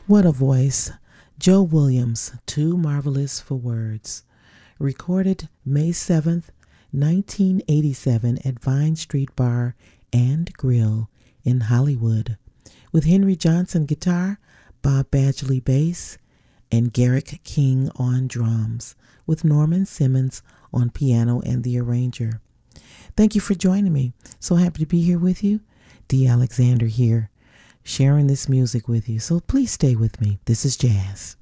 What a voice. Joe Williams, Too Marvelous for Words. Recorded May 7th, 1987 at Vine Street Bar and Grill in Hollywood. With Henry Johnson guitar, Bob Badgley bass, and Garrick King on drums, with Norman Simmons on piano and the arranger. Thank you for joining me. So happy to be here with you. Dee Alexander here, sharing this music with you. So please stay with me. This is jazz.